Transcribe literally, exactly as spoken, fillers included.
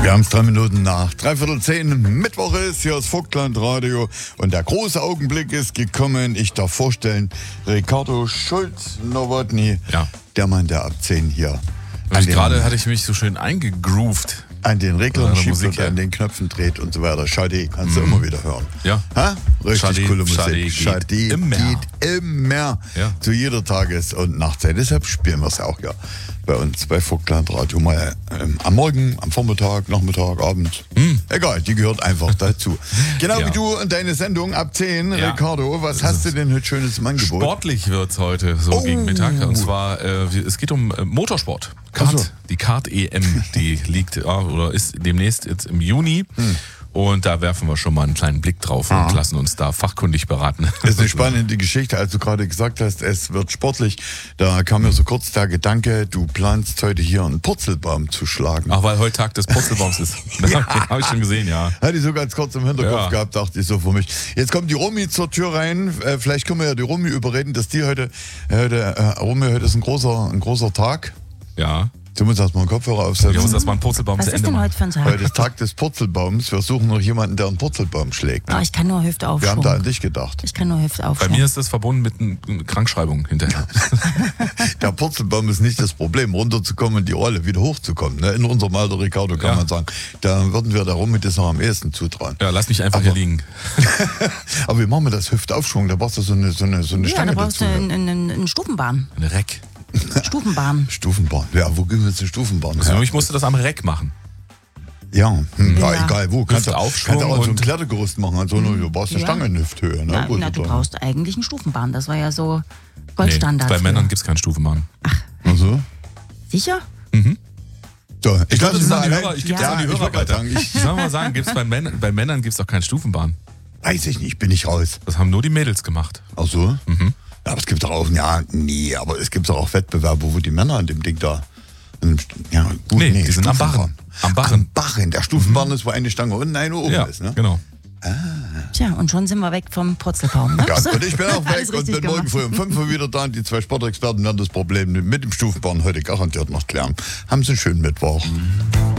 Wir haben es drei Minuten nach dreiviertel zehn. Mittwoch ist, hier ist Vogtland Radio und der große Augenblick ist gekommen. Ich darf vorstellen, Ricardo Schulz-Nowotny, ja. der Mann, der ab zehn hier gerade hatte ich mich so schön eingegroovt. An den Reglern schiebt Musik, und ja. an den Knöpfen dreht und so weiter. Schade, kannst du mm. immer wieder hören. Ja. Ha? Richtig Schade, coole Musik. Schade Schade geht immer. geht immer Ja. zu jeder Tages- und Nachtzeit. Deshalb spielen wir es auch ja bei uns bei Vogtland Radio mal ähm, am Morgen, am Vormittag, Nachmittag, Abend. Mm. Egal, die gehört einfach dazu. Genau ja. wie du und deine Sendung ab zehn. Ja. Ricardo, was das hast du denn heute Schönes im Angebot? Sportlich wird es heute so oh. gegen Mittag. Und zwar, äh, es geht um äh, Motorsport. Kart, so. Die Kart-E M, die liegt ja, oder ist demnächst jetzt im Juni. Hm. Und da werfen wir schon mal einen kleinen Blick drauf und ah. lassen uns da fachkundig beraten. Das ist eine spannende Geschichte, als du gerade gesagt hast, es wird sportlich. Da kam mir so kurz der Gedanke, du planst heute hier einen Purzelbaum zu schlagen. Ach, weil heute Tag des Purzelbaums ist. Das ja. habe ich schon gesehen, ja. Hatte ich so ganz kurz im Hinterkopf ja. gehabt, dachte ich so für mich. Jetzt kommt die Romy zur Tür rein. Vielleicht können wir ja die Romy überreden, dass die heute, heute äh, Romy, heute ist ein großer, ein großer Tag. Ja. Du musst erstmal einen Kopfhörer aufsetzen. Du musst erstmal einen Purzelbaum Was zu Ende ist denn machen. heute für ein Tag? Heute ist Tag des Purzelbaums. Wir suchen noch jemanden, der einen Purzelbaum schlägt. Oh, ich kann nur Hüftaufschwung. Wir haben da an dich gedacht. Ich kann nur Hüftaufschwung. Bei mir ist das verbunden mit einer Krankschreibung hinterher. Der Purzelbaum ist nicht das Problem, runterzukommen und die Rolle wieder hochzukommen. In unserem Alter, Ricardo, kann ja. man sagen, da würden wir darum mit das noch am ehesten zutrauen. Ja, lass mich einfach aber, hier liegen. Aber wie machen wir das? Hüftaufschwung, da brauchst du so eine, so eine, so eine ja, Stange da brauchst dazu. du eine, eine, eine Stufenbahn. Eine Reck. Stufenbahn. Stufenbahn. Ja, wo gehen wir jetzt eine Stufenbahn? Also ja. ich musste das am Reck machen. Ja, hm, ja. ja, egal wo. Kannst du auch Aufschwung kannst auch so ein und Klettergerüst machen. Also nur, du brauchst eine ja. Stange in Hüfthöhe. Ne? Na, na, du brauchst eigentlich eine Stufenbahn. Das war ja so Goldstandard. Nee, bei Männern gibt es keine Stufenbahn. Ach. Ach so? Sicher? Mhm. So, ich, ich lasse es an die Hörer, ich gebe ja, an die Hörer weiter. Sagen, ich ich soll mal sagen, gibt's bei, Männern, bei Männern gibt es doch keine Stufenbahn. Weiß ich nicht, bin ich raus. Das haben nur die Mädels gemacht. Ach so? Mhm. Ja, aber es gibt doch auch, ja, nee, aber es gibt doch auch Wettbewerbe, wo die Männer an dem Ding da, ja, gut, nee, nee, die sind am Barren. Am Barren. Am Barren. Der Stufenbarren mhm. ist, wo eine Stange unten, eine oben ja, ist, ne? Genau. Ah. Tja, und schon sind wir weg vom Purzelbaum. Ne? Ja, und ich bin auch weg und bin gemacht. morgen früh um fünf Uhr wieder da und die zwei Sportexperten werden das Problem mit dem Stufenbarren heute garantiert noch klären. Haben Sie einen schönen Mittwoch. Mhm.